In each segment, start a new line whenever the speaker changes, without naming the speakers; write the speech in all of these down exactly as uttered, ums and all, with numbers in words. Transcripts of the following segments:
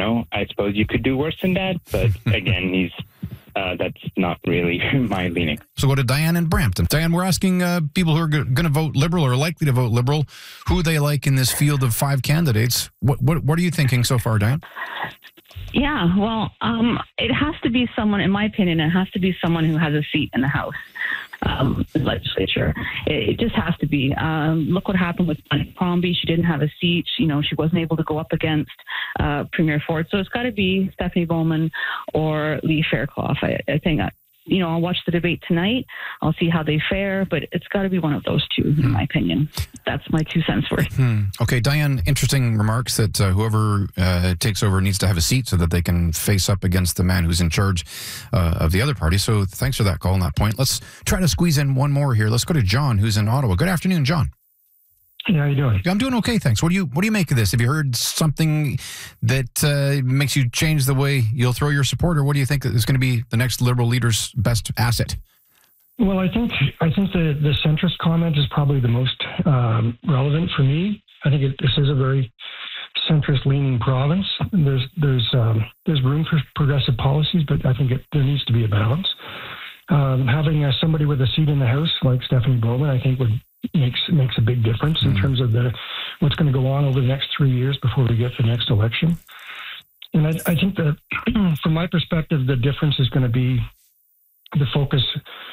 know. I suppose you could do worse than that, but again, he's uh, that's not really my leaning.
So go to Diane in Brampton. Diane, we're asking uh, people who are going to vote Liberal or likely to vote Liberal who they like in this field of five candidates. What what what are you thinking so far, Diane?
Yeah, well, um, it has to be someone, in my opinion, it has to be someone who has a seat in the House um, legislature. It, it just has to be. Um, look what happened with Bonnie Crombie. She didn't have a seat. You know, she wasn't able to go up against uh, Premier Ford. So it's got to be Stephanie Bowman or Lee Fairclough. I, I think, I, you know, I'll watch the debate tonight. I'll see how they fare, but it's got to be one of those two, hmm. in my opinion. That's my two cents worth.
Hmm. Okay, Diane, interesting remarks that uh, whoever uh, takes over needs to have a seat so that they can face up against the man who's in charge uh, of the other party. So thanks for that call on that point. Let's try to squeeze in one more here. Let's go to John, who's in Ottawa. Good afternoon, John.
Hey, how are you doing?
I'm doing okay, thanks. What do you What do you make of this? Have you heard something that uh, makes you change the way you'll throw your support, or what do you think is going to be the next Liberal leader's best asset?
Well, I think I think the, the centrist comment is probably the most um, relevant for me. I think it, this is a very centrist-leaning province. There's there's um, there's room for progressive policies, but I think it, there needs to be a balance. Um, having uh, somebody with a seat in the House like Stephanie Bowman, I think would makes makes a big difference in terms of the what's going to go on over the next three years before we get to the next election. And I, I think that from my perspective, the difference is going to be the focus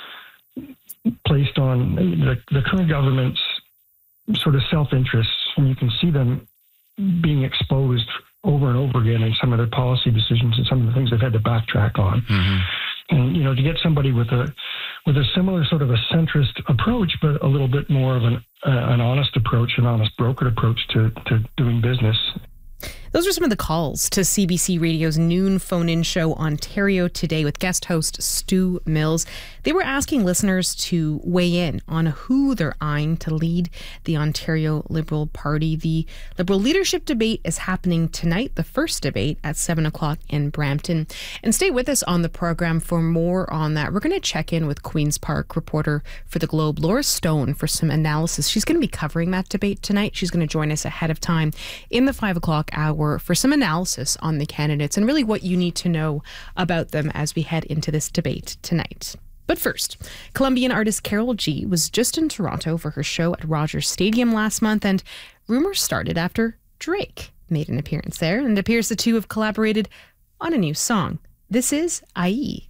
placed on the, the current government's sort of self-interests, and you can see them being exposed over and over again in some of their policy decisions and some of the things they've had to backtrack on. Mm-hmm. And, you know, to get somebody with a with a similar sort of a centrist approach, but a little bit more of an uh, an honest approach, an honest brokered approach to, to doing business.
Those are some of the calls to C B C Radio's noon phone-in show Ontario Today with guest host Stu Mills. They were asking listeners to weigh in on who they're eyeing to lead the Ontario Liberal Party. The Liberal leadership debate is happening tonight, the first debate at seven o'clock in Brampton. And stay with us on the program for more on that. We're going to check in with Queen's Park reporter for The Globe, Laura Stone, for some analysis. She's going to be covering that debate tonight. She's going to join us ahead of time in the five o'clock hour for some analysis on the candidates and really what you need to know about them as we head into this debate tonight. But first, Colombian artist Carol G was just in Toronto for her show at Rogers Stadium last month, and rumors started after Drake made an appearance there, and it appears the two have collaborated on a new song. This is I E